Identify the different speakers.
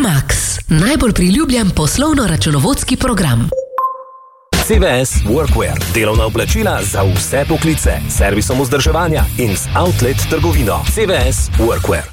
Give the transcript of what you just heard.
Speaker 1: Remax, najbolj priljubljen poslovno-računovodski program.
Speaker 2: CVS Workwear, delovna oblačila za vse poklice, servisom vzdrževanja in z outlet trgovino. CVS Workwear.